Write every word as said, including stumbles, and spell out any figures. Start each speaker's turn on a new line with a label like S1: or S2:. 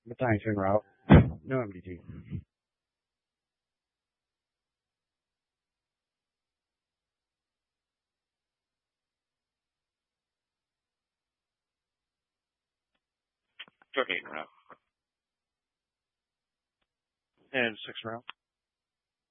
S1: Battalion en route. No M D T.
S2: thirty-eight en route.
S3: And six route.